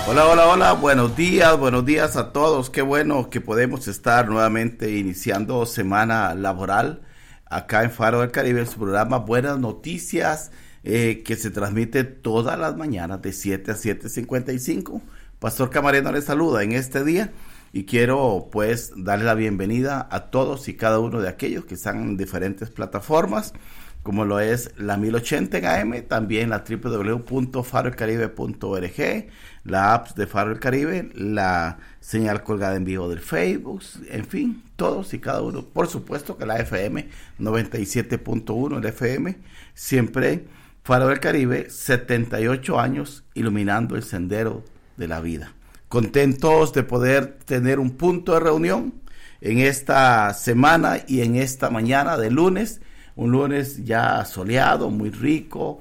Hola, hola, hola, buenos días a todos. Qué bueno que podemos estar nuevamente iniciando semana laboral acá en Faro del Caribe, su programa Buenas Noticias, que se transmite todas las mañanas de 7 a 7:55. Pastor Camareno les saluda en este día y quiero pues darle la bienvenida a todos y cada uno de aquellos que están en diferentes plataformas, como lo es la 1080 en AM, también la www.faroelcaribe.org, la app de Faro del Caribe, la señal colgada en vivo del Facebook, en fin, todos y cada uno. Por supuesto que la FM 97.1, el FM, siempre Faro del Caribe, 78 años iluminando el sendero de la vida. Contentos de poder tener un punto de reunión en esta semana y en esta mañana de lunes, un lunes ya soleado, muy rico,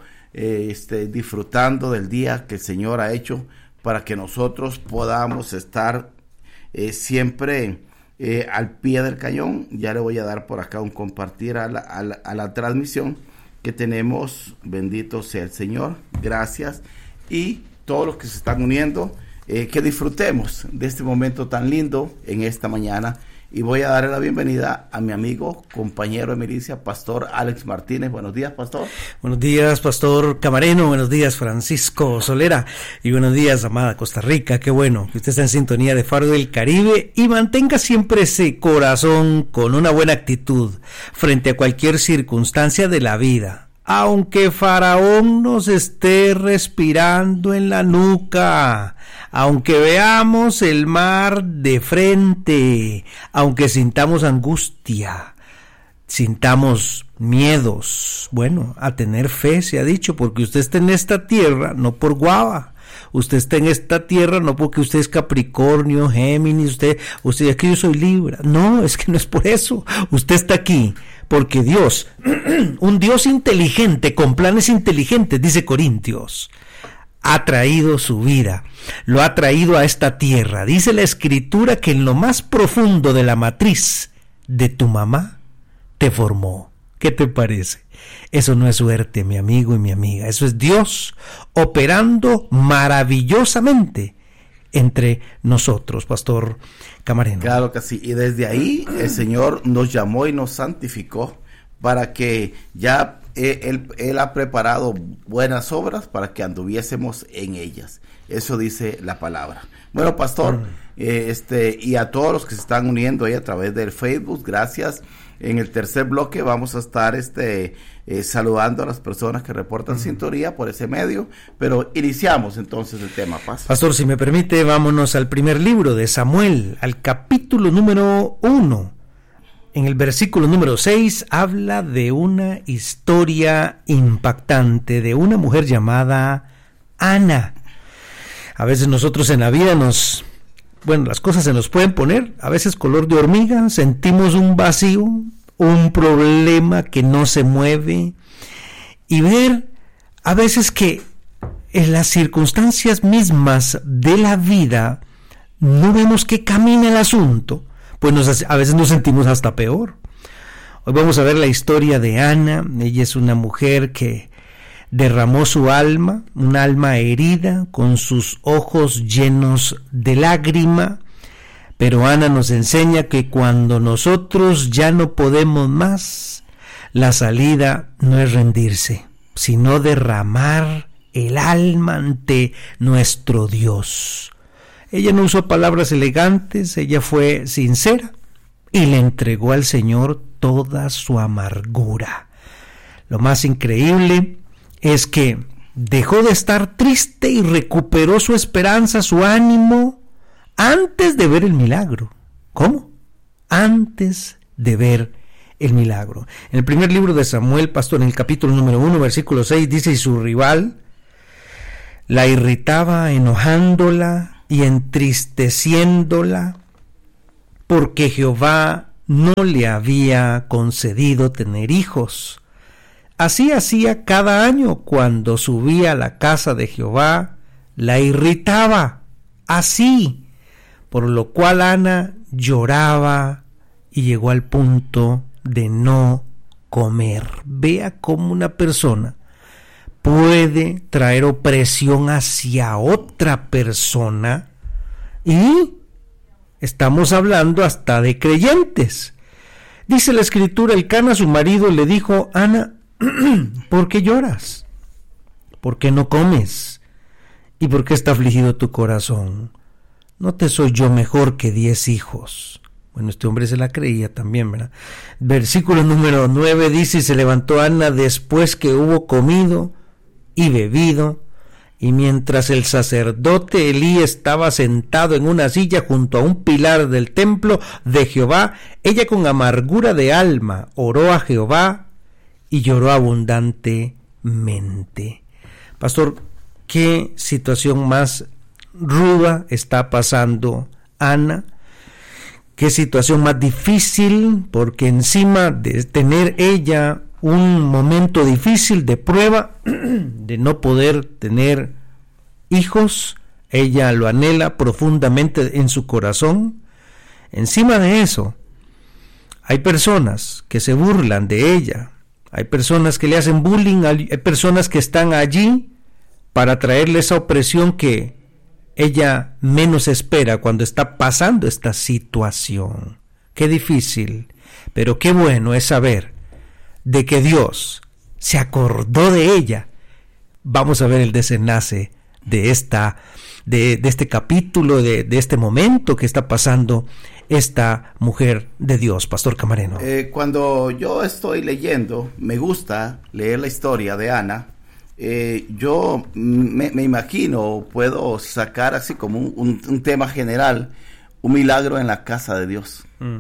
disfrutando del día que el Señor ha hecho para que nosotros podamos estar siempre al pie del cañón. Ya le voy a dar por acá un compartir a la transmisión que tenemos. Bendito sea el Señor, gracias, y todos los que se están uniendo, que disfrutemos de este momento tan lindo en esta mañana. Y voy a darle la bienvenida a mi amigo, compañero de milicia, Pastor Alex Martínez. Buenos días, Pastor. Buenos días, Pastor Camareno. Buenos días, Francisco Solera. Y buenos días, amada Costa Rica. Qué bueno que usted está en sintonía de Faro del Caribe y mantenga siempre ese corazón con una buena actitud frente a cualquier circunstancia de la vida. Aunque Faraón nos esté respirando en la nuca, aunque veamos el mar de frente, aunque sintamos angustia, sintamos miedos, bueno, a tener fe se ha dicho, porque usted está en esta tierra no por guava. Usted está en esta tierra no porque usted es Capricornio, Géminis, usted es que yo soy Libra. No, es que no es por eso. Usted está aquí porque Dios, un Dios inteligente, con planes inteligentes, dice Corintios, ha traído su vida, lo ha traído a esta tierra. Dice la Escritura que en lo más profundo de la matriz de tu mamá te formó. ¿Qué te parece? Eso no es suerte, mi amigo y mi amiga. Eso es Dios operando maravillosamente entre nosotros, Pastor Camareno. Claro que sí. Y desde ahí el Señor nos llamó y nos santificó para que ya Él ha preparado buenas obras para que anduviésemos en ellas. Eso dice la palabra. Bueno, Pastor, y a todos los que se están uniendo ahí a través del Facebook, gracias. En el tercer bloque vamos a estar saludando a las personas que reportan sintonía por ese medio, pero iniciamos entonces el tema, Pastor, si me permite, vámonos al primer libro de Samuel, al capítulo número 1. En el versículo número 6 habla de una historia impactante de una mujer llamada Ana. A veces nosotros en la vida las cosas se nos pueden poner, a veces color de hormiga, sentimos un vacío, un problema que no se mueve, y ver a veces que en las circunstancias mismas de la vida no vemos que camina el asunto, pues a veces nos sentimos hasta peor. Hoy vamos a ver la historia de Ana. Ella es una mujer que derramó su alma, un alma herida, con sus ojos llenos de lágrima. Pero Ana nos enseña que cuando nosotros ya no podemos más, la salida no es rendirse, sino derramar el alma ante nuestro Dios. Ella no usó palabras elegantes, ella fue sincera y le entregó al Señor toda su amargura. Lo más increíble es que dejó de estar triste y recuperó su esperanza, su ánimo, antes de ver el milagro. ¿Cómo? Antes de ver el milagro. En el primer libro de Samuel, Pastor, en el capítulo número 1, versículo 6, dice: y su rival la irritaba, enojándola y entristeciéndola, porque Jehová no le había concedido tener hijos. Así hacía cada año cuando subía a la casa de Jehová, la irritaba así, por lo cual Ana lloraba y llegó al punto de no comer. Vea cómo una persona puede traer opresión hacia otra persona, y estamos hablando hasta de creyentes. Dice la Escritura, Elcana, su marido, le dijo: Ana, ¿por qué lloras? ¿Por qué no comes? ¿Y por qué está afligido tu corazón? ¿No te soy yo mejor que 10 hijos? Bueno, este hombre se la creía también, ¿verdad? Versículo número 9 dice: y se levantó Ana después que hubo comido y bebido, y mientras el sacerdote Elí estaba sentado en una silla junto a un pilar del templo de Jehová, ella con amargura de alma oró a Jehová y lloró abundantemente. Pastor, ¿qué situación más ruda está pasando Ana? ¿Qué situación más difícil? Porque encima de tener ella un momento difícil de prueba, de no poder tener hijos, ella lo anhela profundamente en su corazón. Encima de eso, hay personas que se burlan de ella, hay personas que le hacen bullying, hay personas que están allí para traerle esa opresión que ella menos espera cuando está pasando esta situación. Qué difícil, pero qué bueno es saber de que Dios se acordó de ella. Vamos a ver el desenlace de este capítulo, de este momento que está pasando esta mujer de Dios, Pastor Camareno. Cuando yo estoy leyendo, me gusta leer la historia de Ana. Yo me imagino, puedo sacar así como un tema general, un milagro en la casa de Dios.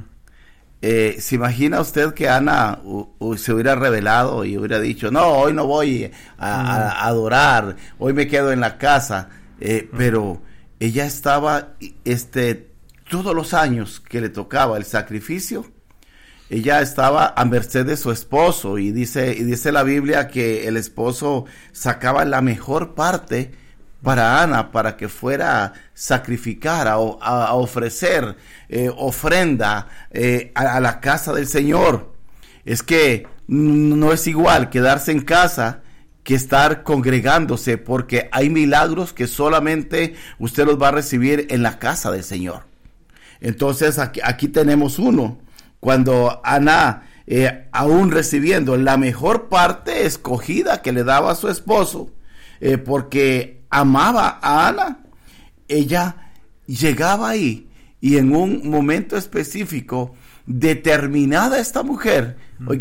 ¿Se imagina usted que Ana se hubiera revelado y hubiera dicho: no, hoy no voy a adorar, hoy me quedo en la casa? Pero ella estaba, todos los años que le tocaba el sacrificio, ella estaba a merced de su esposo, y dice la Biblia que el esposo sacaba la mejor parte para Ana, para que fuera a sacrificar, a ofrecer ofrenda a la casa del Señor. Es que no es igual quedarse en casa que estar congregándose, porque hay milagros que solamente usted los va a recibir en la casa del Señor. Entonces aquí tenemos uno, cuando Ana, aún recibiendo la mejor parte escogida que le daba a su esposo, porque amaba a Ana, ella llegaba ahí, y en un momento específico, determinada esta mujer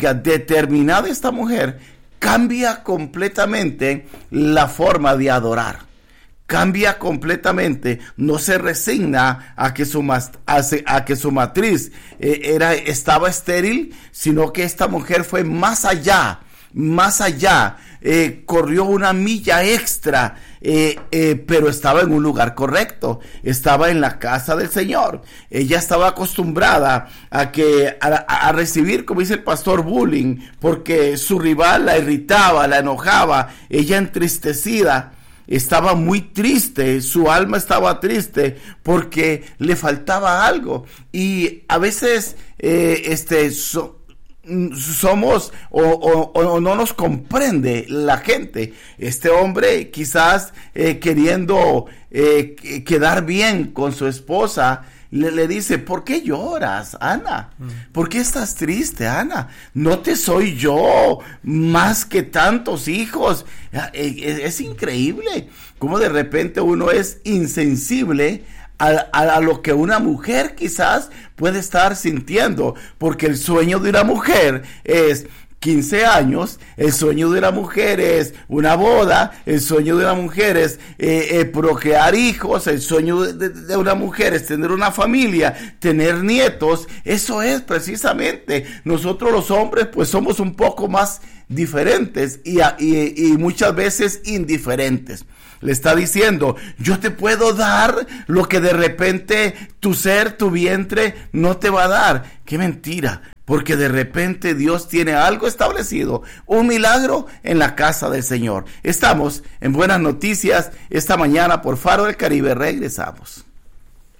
cambia completamente la forma de adorar. Cambia completamente, no se resigna a que su matriz estaba estéril, sino que esta mujer fue más allá, corrió una milla extra, pero estaba en un lugar correcto, estaba en la casa del Señor. Ella estaba acostumbrada a recibir, como dice el pastor, bullying, porque su rival la irritaba, la enojaba. Ella entristecida, estaba muy triste, su alma estaba triste porque le faltaba algo. Y a veces somos o no nos comprende la gente. Este hombre quizás queriendo quedar bien con su esposa, le dice: ¿por qué lloras, Ana? ¿Por qué estás triste, Ana? ¿No te soy yo más que tantos hijos? Es increíble cómo de repente uno es insensible a lo que una mujer quizás puede estar sintiendo, porque el sueño de una mujer es 15 años, el sueño de una mujer es una boda, el sueño de una mujer es procrear hijos, el sueño de una mujer es tener una familia, tener nietos. Eso es precisamente, nosotros los hombres pues somos un poco más diferentes y muchas veces indiferentes. Le está diciendo: yo te puedo dar lo que de repente tu vientre no te va a dar. ¡Qué mentira! Porque de repente Dios tiene algo establecido, un milagro en la casa del Señor. Estamos en Buenas Noticias esta mañana por Faro del Caribe. Regresamos.